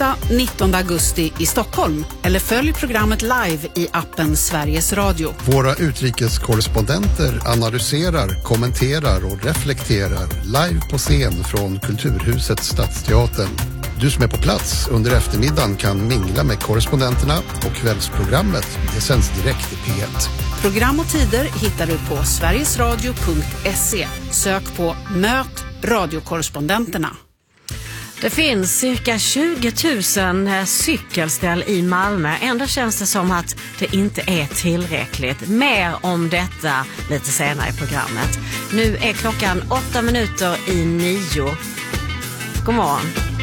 Onsdag 19 augusti i Stockholm. Eller följ programmet live i appen Sveriges Radio. Våra utrikeskorrespondenter analyserar, kommenterar och reflekterar live på scen från Kulturhuset Stadsteatern. Du som är på plats under eftermiddagen kan mingla med korrespondenterna och kvällsprogrammet. Det sänds direkt i P1. Program och tider hittar du på sverigesradio.se. Sök på Möt radiokorrespondenterna. Det finns cirka 20 000 cykelställ i Malmö. Ändå känns det som att det inte är tillräckligt. Mer om detta lite senare i programmet. Nu är klockan 8:09. God morgon.